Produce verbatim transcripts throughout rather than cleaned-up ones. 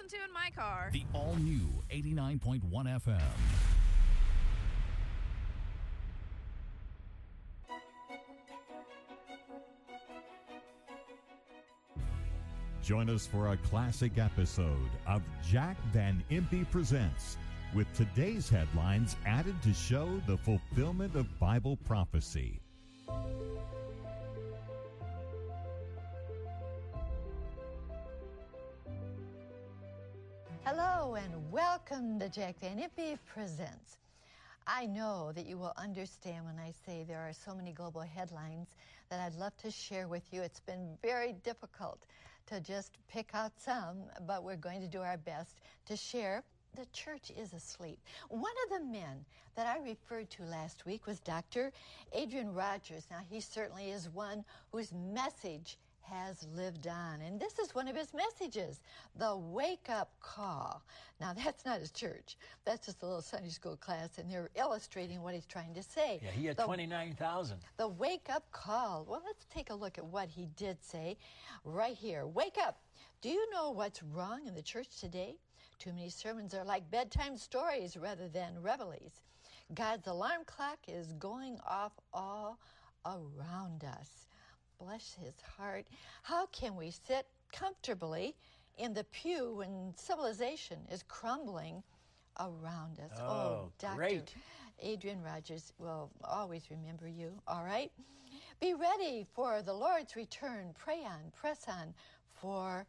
listen to in my car. The all-new eighty-nine point one F M. Join us for a classic episode of Jack Van Impe Presents, with today's headlines added to show the fulfillment of Bible prophecy. Hello and welcome to Jack Van Impe Presents. I know that you will understand when I say there are so many global headlines that I'd love to share with you. It's been very difficult to just pick out some, but we're going to do our best to share. The church is asleep. One of the men that I referred to last week was Doctor Adrian Rogers. Now, he certainly is one whose message has lived on. And this is one of his messages, the wake-up call. Now, that's not his church. That's just a little Sunday school class, and they're illustrating what he's trying to say. Yeah, he had the, twenty-nine thousand. The wake-up call. Well, let's take a look at what he did say right here. Wake up. Do you know what's wrong in the church today? Too many sermons are like bedtime stories rather than reveilles. God's alarm clock is going off all around us. Bless his heart. How can we sit comfortably in the pew when civilization is crumbling around us? Oh, oh Doctor great. Adrian Rogers will always remember you, all right? Be ready for the Lord's return. Pray on, press on for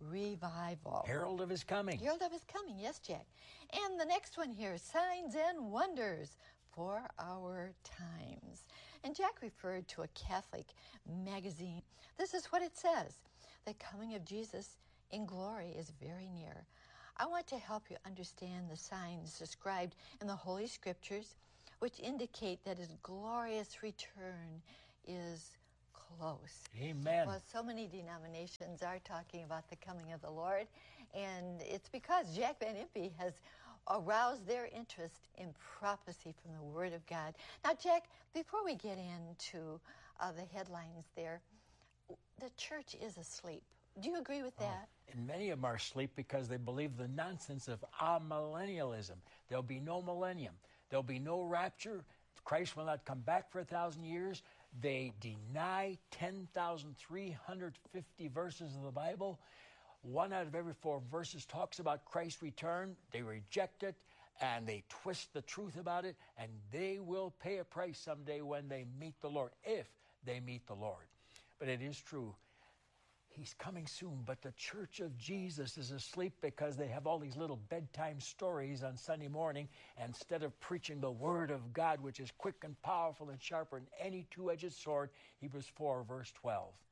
revival. Herald of his coming. Herald of his coming, yes, Jack. And the next one here, signs and wonders for our times. And Jack referred to a Catholic magazine. This is what it says. The coming of Jesus in glory is very near. I want to help you understand the signs described in the Holy Scriptures, which indicate that his glorious return is close. Amen. Well, so many denominations are talking about the coming of the Lord, and it's because Jack Van Impe has aroused their interest in prophecy from the Word of God. Now, Jack, before we get into uh, the headlines there, the church is asleep. Do you agree with that? Oh, and many of them are asleep because they believe the nonsense of amillennialism. There'll be no millennium. There'll be no rapture. Christ will not come back for a thousand years. They deny ten thousand three hundred fifty verses of the Bible. One out of every four verses talks about Christ's return. They reject it, and they twist the truth about it, and they will pay a price someday when they meet the Lord, if they meet the Lord. But it is true. He's coming soon, but the Church of Jesus is asleep because they have all these little bedtime stories on Sunday morning instead of preaching the Word of God, which is quick and powerful and sharper than any two-edged sword, Hebrews four, verse twelve.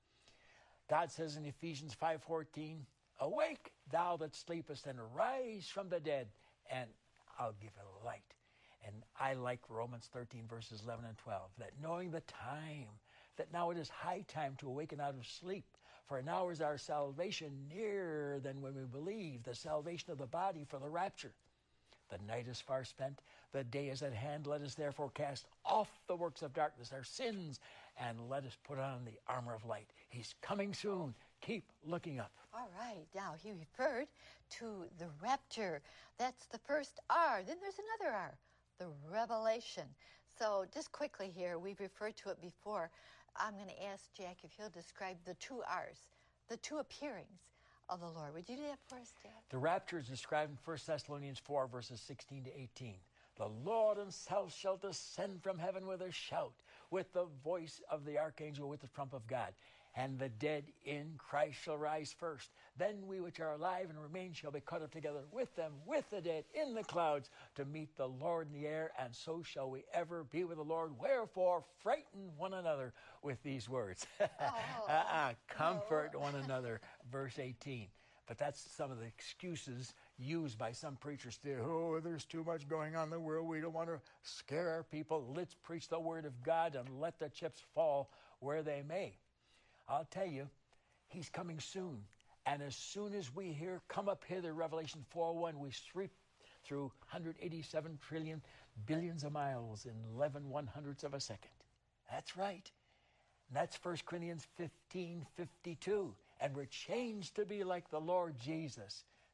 God says in Ephesians five fourteen, awake, thou that sleepest, and arise from the dead, and I'll give it light. And I like Romans thirteen, verses eleven and twelve, that knowing the time, that now it is high time to awaken out of sleep. For now is our salvation nearer than when we believe, the salvation of the body for the rapture. The night is far spent, the day is at hand. Let us therefore cast off the works of darkness, our sins, and let us put on the armor of light. He's coming soon. Keep looking up. All right. Now, he referred to the rapture. That's the first R. Then there's another R, the revelation. So just quickly here, we've referred to it before. I'm going to ask Jack if he'll describe the two R's, the two appearings of the Lord. Would you do that for us, Jack? The rapture is described in First Thessalonians four, verses sixteen to eighteen. The Lord himself shall descend from heaven with a shout, with the voice of the archangel, with the trump of God. And the dead in Christ shall rise first. Then we which are alive and remain shall be caught up together with them, with the dead, in the clouds, to meet the Lord in the air, and so shall we ever be with the Lord. Wherefore, frighten one another with these words. Oh, uh-uh, comfort no. one another, verse eighteen. But that's some of the excuses used by some preachers today. Oh, there's too much going on in the world. We don't want to scare our people. Let's preach the Word of God and let the chips fall where they may. I'll tell you, he's coming soon. And as soon as we hear, come up hither, Revelation four one, we sweep through one hundred eighty-seven trillion billions of miles in eleven one hundredths of a second. That's right. And that's First Corinthians fifteen fifty-two. And we're changed to be like the Lord Jesus.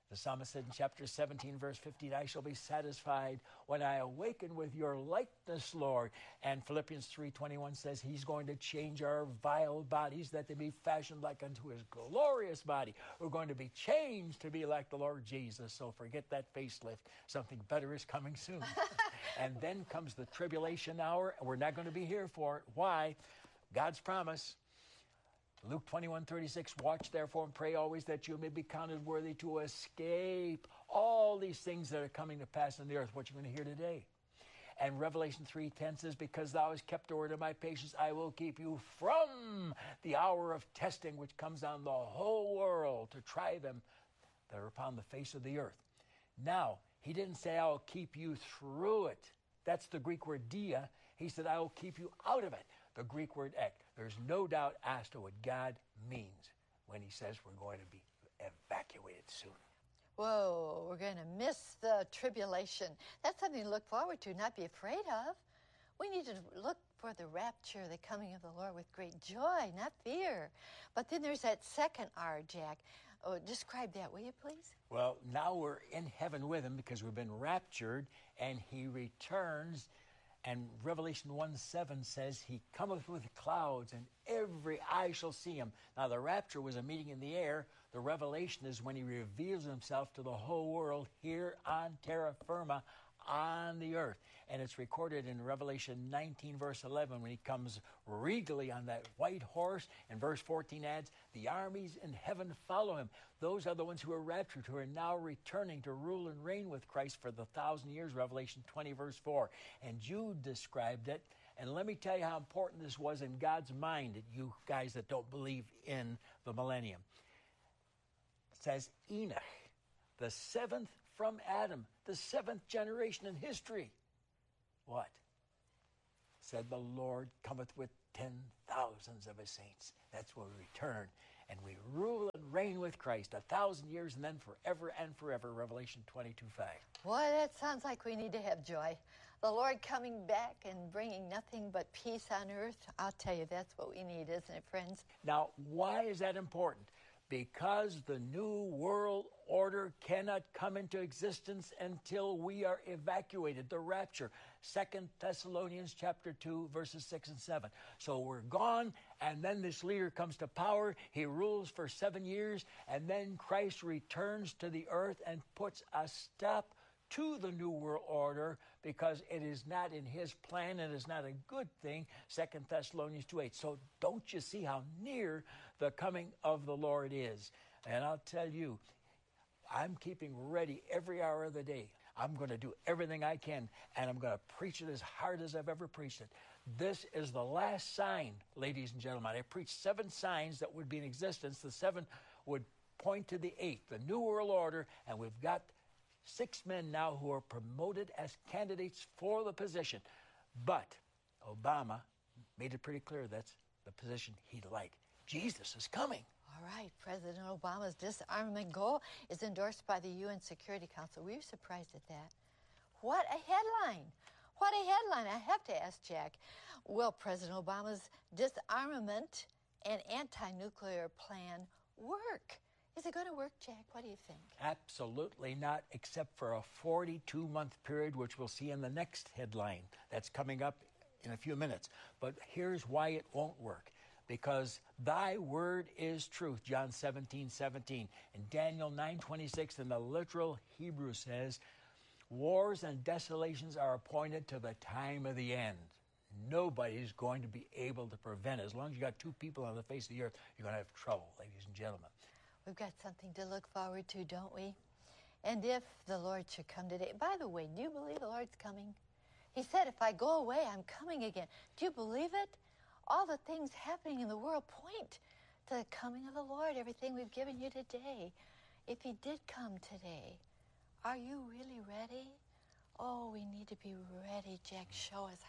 The psalmist said in chapter seventeen, verse fifteen, I shall be satisfied when I awaken with your likeness, Lord. And Philippians three twenty-one says he's going to change our vile bodies that they be fashioned like unto his glorious body. We're going to be changed to be like the Lord Jesus. So forget that facelift. Something better is coming soon. And then comes the tribulation hour, and we're not going to be here for it. Why? God's promise. Luke twenty-one thirty-six, watch therefore and pray always that you may be counted worthy to escape all these things that are coming to pass on the earth, what you're going to hear today. And Revelation three ten says, because thou hast kept the word of my patience, I will keep you from the hour of testing which comes on the whole world to try them that are upon the face of the earth. Now, he didn't say, I'll keep you through it. That's the Greek word dia. He said, I will keep you out of it. The Greek word ek. There's no doubt as to what God means when he says we're going to be evacuated soon. Whoa, we're going to miss the tribulation. That's something to look forward to, not be afraid of. We need to look for the rapture, the coming of the Lord with great joy, not fear. But then there's that second R, Jack. Oh, describe that, will you please? Well, now we're in heaven with him because we've been raptured and he returns. And Revelation one seven says, he cometh with clouds, and every eye shall see him. Now, the rapture was a meeting in the air. The revelation is when he reveals himself to the whole world here on terra firma, on the earth. And it's recorded in Revelation nineteen, verse eleven, when he comes regally on that white horse. And verse fourteen adds, the armies in heaven follow him. Those are the ones who are raptured, who are now returning to rule and reign with Christ for the thousand years, Revelation twenty, verse four. And Jude described it. And let me tell you how important this was in God's mind, you guys that don't believe in the millennium. It says, Enoch, the seventh from Adam, the seventh generation in history. What? Said the Lord cometh with ten thousands of his saints. That's when we return. And we rule and reign with Christ a thousand years and then forever and forever, Revelation twenty-two five. Boy, that sounds like we need to have joy. The Lord coming back and bringing nothing but peace on earth. I'll tell you, that's what we need, isn't it, friends? Now, why is that important? Because the new world order cannot come into existence until we are evacuated, the rapture. Second Thessalonians chapter two, verses six and seven. So we're gone, and then this leader comes to power. He rules for seven years, and then Christ returns to the earth and puts a stop to the new world order, because it is not in his plan and is not a good thing, Second Thessalonians two eight. So don't you see how near the coming of the Lord is? And I'll tell you, I'm keeping ready every hour of the day. I'm going to do everything I can, and I'm going to preach it as hard as I've ever preached it. This is the last sign, ladies and gentlemen. I preached seven signs that would be in existence. The seven would point to the eighth, the New World Order, and we've got six men now who are promoted as candidates for the position. But Obama made it pretty clear that's the position he'd like. Jesus is coming. All right, President Obama's disarmament goal is endorsed by the U N Security Council. Were you surprised at that? What a headline. What a headline. I have to ask Jack, will President Obama's disarmament and anti-nuclear plan work? Is it going to work, Jack? What do you think? Absolutely not, except for a forty-two month period, which we'll see in the next headline that's coming up in a few minutes. But here's why it won't work. Because thy word is truth, John seventeen seventeen. And Daniel nine twenty-six in the literal Hebrew says, wars and desolations are appointed to the time of the end. Nobody's going to be able to prevent it. As long as you got two people on the face of the earth, you're going to have trouble, ladies and gentlemen. We've got something to look forward to, don't we? And if the Lord should come today, by the way, do you believe the Lord's coming? He said, if I go away, I'm coming again. Do you believe it? All the things happening in the world point to the coming of the Lord, everything we've given you today. If he did come today, are you really ready? Oh, we need to be ready, Jack. Show us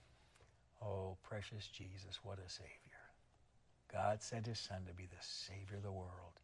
how. Oh, precious Jesus, what a Savior. God sent his Son to be the Savior of the world.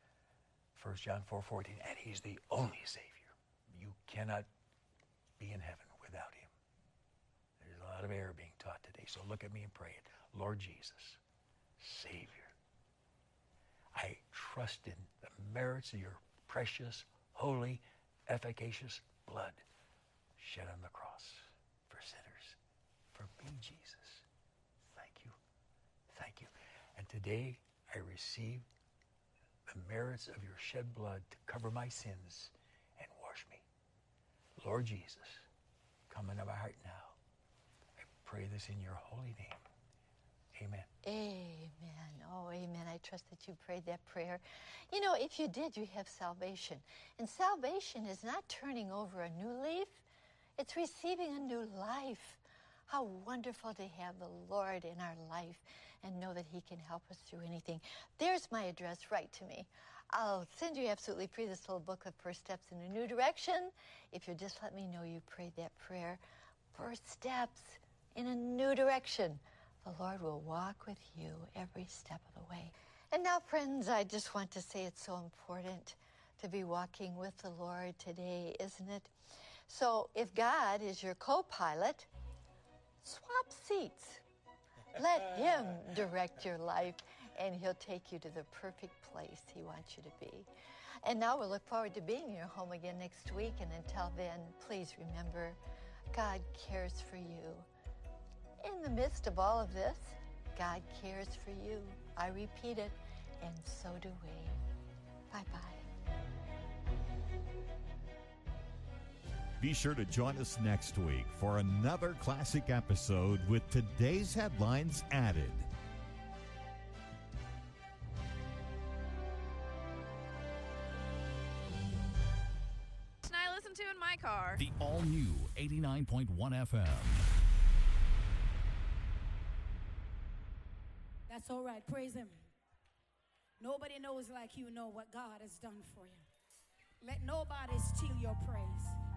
First John four fourteen, and he's the only Savior. You cannot be in heaven without him. There's a lot of error being taught today, so look at me and pray it. Lord Jesus, Savior, I trust in the merits of your precious, holy, efficacious blood shed on the cross for sinners, for me, Jesus. Thank you. Thank you. And today I receive the merits of your shed blood to cover my sins and wash me. Lord Jesus, come into my heart now. I pray this in your holy name. Amen. Amen. Oh, amen. I trust that you prayed that prayer. You know, if you did, you have salvation. And salvation is not turning over a new leaf. It's receiving a new life. How wonderful to have the Lord in our life and know that he can help us through anything. There's my address. Write to me. I'll send you absolutely free this little book of First Steps in a New Direction. If you just let me know you prayed that prayer. First steps in a new direction. The Lord will walk with you every step of the way. And now, friends, I just want to say it's so important to be walking with the Lord today, isn't it? So if God is your co-pilot, swap seats. Let him direct your life, and he'll take you to the perfect place he wants you to be. And now we'll look forward to being in your home again next week. And until then, please remember, God cares for you. In the midst of all of this, God cares for you. I repeat it, and so do we. Bye-bye. Be sure to join us next week for another classic episode with today's headlines added. I listen to in my car. The all-new eighty-nine point one F M. That's all right. Praise him. Nobody knows like you know what God has done for you. Let nobody steal your praise.